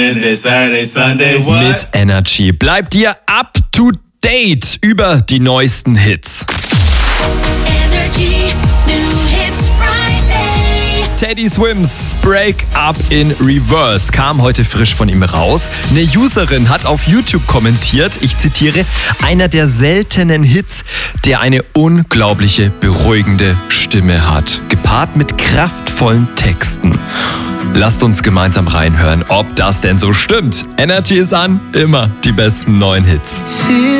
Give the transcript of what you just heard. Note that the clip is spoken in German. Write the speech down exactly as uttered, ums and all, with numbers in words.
Saturday, Sunday, what? Mit Energy bleibt ihr up to date über die neuesten Hits. Energy New Hits Friday. Teddy Swims Break Up in Reverse kam heute frisch von ihm raus. Eine Userin hat auf YouTube kommentiert, ich zitiere, einer der seltenen Hits, der eine unglaubliche, beruhigende Stimme hat, gepaart mit kraftvollen Texten. Lasst uns gemeinsam reinhören, ob das denn so stimmt. Energy ist an, immer die besten neuen Hits.